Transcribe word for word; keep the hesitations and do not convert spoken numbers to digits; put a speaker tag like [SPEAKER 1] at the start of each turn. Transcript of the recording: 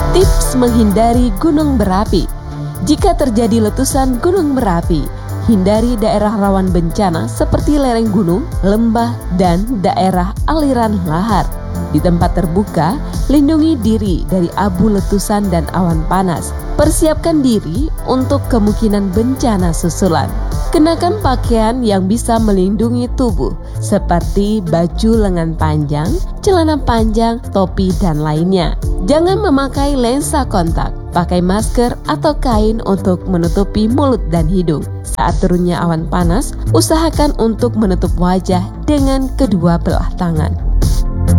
[SPEAKER 1] Tips menghindari gunung berapi. Jika terjadi letusan gunung berapi, hindari daerah rawan bencana seperti lereng gunung, lembah, dan daerah aliran lahar. Di tempat terbuka, lindungi diri dari abu letusan dan awan panas. Persiapkan diri untuk kemungkinan bencana susulan. Kenakan pakaian yang bisa melindungi tubuh, seperti baju lengan panjang, celana panjang, topi, dan lainnya. Jangan memakai lensa kontak. Pakai masker atau kain untuk menutupi mulut dan hidung. Saat turunnya awan panas, usahakan untuk menutup wajah dengan kedua belah tangan.